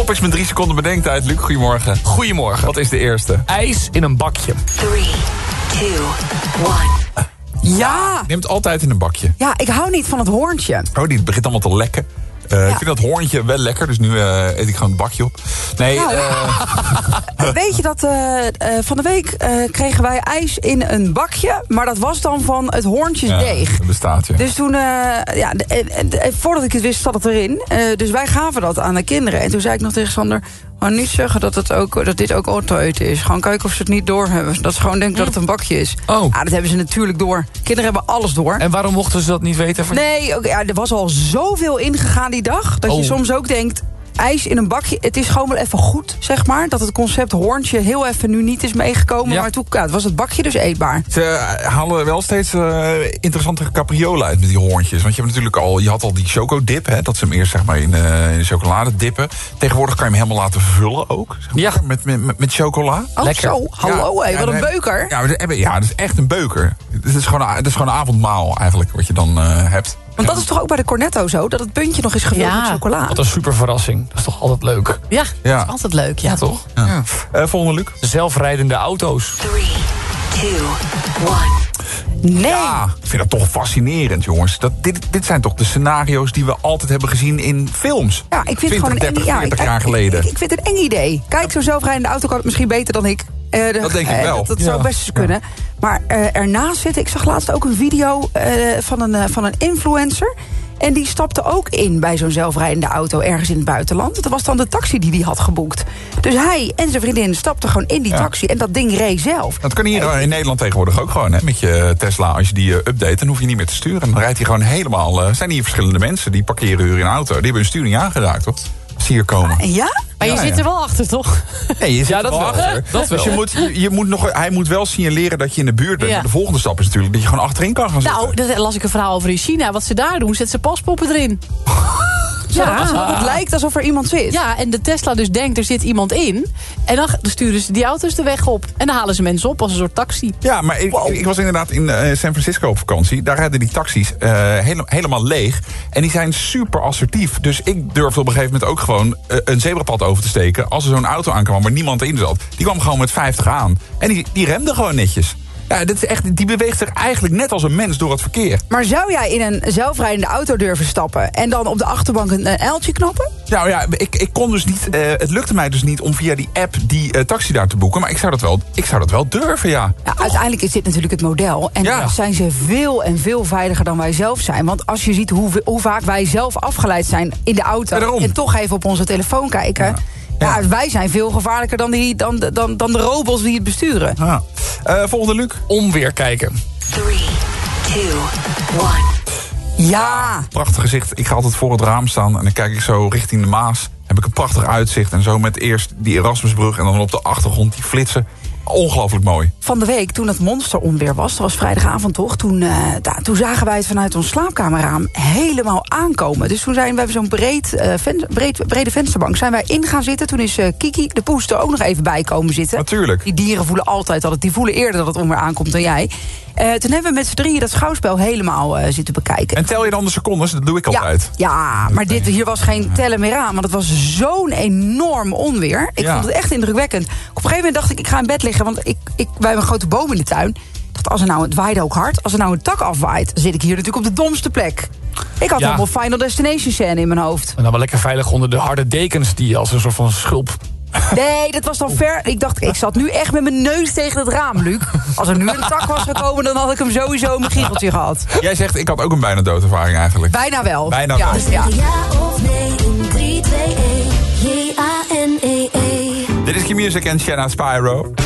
Top is met 3 seconden bedenktijd. Luc, goedemorgen. Goedemorgen. Wat is de eerste? IJs in een bakje. 3, 2, 1. Ja. Neem het altijd in een bakje. Ja, ik hou niet van het hoorntje. Oh, die begint allemaal te lekken. Ik vind dat hoorntje wel lekker, dus nu eet ik gewoon het bakje op. Nee, Weet je dat van de week kregen wij ijs in een bakje, maar dat was dan van het hoorntjesdeeg. dat bestaat, ja. Dus toen, voordat ik het wist, zat het erin. Dus wij gaven dat aan de kinderen. En toen zei ik nog tegen Sander, maar niet zeggen dat dit ook auto eten is. Gewoon kijken of ze het niet doorhebben. Dat ze gewoon denken dat het een bakje is. Oh. Dat hebben ze natuurlijk door. Kinderen hebben alles door. En waarom mochten ze dat niet weten? Nee, er was al zoveel ingegaan die dag, dat je soms ook denkt, ijs in een bakje, het is gewoon wel even goed, zeg maar. Dat het concept hoorntje heel even nu niet is meegekomen. Ja. Maar toen was het bakje dus eetbaar. Ze halen wel steeds interessantere capriolen uit met die hoorntjes. Want je had al die chocodip, hè, dat ze hem eerst zeg maar in chocolade dippen. Tegenwoordig kan je hem helemaal laten vullen ook. Zeg maar, met chocola. Oh, Lekker. zo. Hallo, wat een beuker. Ja, dat is echt een beuker. Het is gewoon een avondmaal eigenlijk, wat je dan hebt. Want dat is toch ook bij de Cornetto zo, dat het puntje nog is gevuld met chocola. Wat een super verrassing. Dat is toch altijd leuk? Ja, Ja. dat is altijd leuk. Ja, toch? Ja. Volgende, Luc. Zelfrijdende auto's. 3, 2, 1. Nee. Ja, ik vind dat toch fascinerend, jongens. Dit zijn toch de scenario's die we altijd hebben gezien in films. Ja, ik vind 20, het gewoon een 30, 40 jaar geleden. Ik vind het een eng idee. Kijk, zo'n zelfrijdende auto kan het misschien beter dan ik. Dat denk ik wel. Dat zou best eens kunnen. Maar ernaast zitten, ik zag laatst ook een video van een influencer. En die stapte ook in bij zo'n zelfrijdende auto ergens in het buitenland. Dat was dan de taxi die hij had geboekt. Dus hij en zijn vriendin stapten gewoon in die taxi. En dat ding reed zelf. Dat kan hier in Nederland tegenwoordig ook gewoon. Hè? Met je Tesla, als je die update, dan hoef je niet meer te sturen. Dan rijdt hij gewoon helemaal... zijn hier verschillende mensen die parkeren hier in een auto. Die hebben hun sturing aangeraakt, toch? Als ze hier komen. Ja? Maar je zit er wel achter, toch? Nee, je zit Ja, er dat wel wel. achter. Dat Dus wel. hij moet wel signaleren dat je in de buurt bent. Ja. Maar de volgende stap is natuurlijk dat je gewoon achterin kan gaan zitten. Nou, dat las ik een verhaal over in China. Wat ze daar doen, zetten ze paspoppen erin. Zodat het lijkt alsof er iemand zit. Ja, en de Tesla dus denkt, er zit iemand in. En dan sturen ze die auto's de weg op. En dan halen ze mensen op als een soort taxi. Ja, maar ik was inderdaad in San Francisco op vakantie. Daar rijden die taxis helemaal leeg. En die zijn super assertief. Dus ik durfde op een gegeven moment ook gewoon een zebrapad over te steken. Als er zo'n auto aankwam waar niemand in zat. Die kwam gewoon met 50 aan. En die remde gewoon netjes. Ja, dit is echt, die beweegt zich eigenlijk net als een mens door het verkeer. Maar zou jij in een zelfrijdende auto durven stappen en dan op de achterbank een uiltje knappen? Nou ja, ik kon dus niet. Het lukte mij dus niet om via die app die taxi daar te boeken. Maar ik zou dat wel durven, ja. Ja, uiteindelijk is dit natuurlijk het model. En Ja. dan zijn ze veel en veel veiliger dan wij zelf zijn. Want als je ziet hoe vaak wij zelf afgeleid zijn in de auto... Ja, daarom. en toch even op onze telefoon kijken... Ja, wij zijn veel gevaarlijker dan de robots die het besturen. Ah. Volgende, Luc. Onweer kijken. 3, 2, 1. Ja. Prachtig gezicht. Ik ga altijd voor het raam staan en dan kijk ik zo richting de Maas. Heb ik een prachtig uitzicht en zo met eerst die Erasmusbrug en dan op de achtergrond die flitsen. Ongelooflijk mooi. Van de week, toen het monsteronweer was, dat was vrijdagavond toch... Toen zagen wij het vanuit ons slaapkamerraam helemaal aankomen. Dus toen we hebben zo'n brede vensterbank, zijn wij in gaan zitten. Toen is Kiki, de poes, er ook nog even bij komen zitten. Natuurlijk. Die dieren voelen altijd die voelen eerder dat het onweer aankomt dan jij. Toen hebben we met z'n drieën dat schouwspel helemaal zitten bekijken. En tel je dan de secondes? Dat doe ik altijd. Ja, maar hier was geen tellen meer aan. Want het was zo'n enorm onweer. Ik vond het echt indrukwekkend. Op een gegeven moment dacht ik ga in bed liggen. Want wij hebben een grote boom in de tuin. Ik dacht, als er nou, het waaide ook hard. Als er nou een tak afwaait, dan zit ik hier natuurlijk op de domste plek. Ik had helemaal Final Destination scène in mijn hoofd. En dan wel lekker veilig onder de harde dekens die als een soort van schulp. Nee, dat was dan ver. Ik dacht, ik zat nu echt met mijn neus tegen het raam, Luc. Als er nu een tak was gekomen, dan had ik hem sowieso in mijn giecheltje gehad. Jij zegt, ik had ook een bijna doodervaring eigenlijk. Bijna wel. Bijna ja, wel. Ja. Ja of nee in 3, 2, 1. J-A-N-E-E. Dit is Q-Music en Shanna Spyro.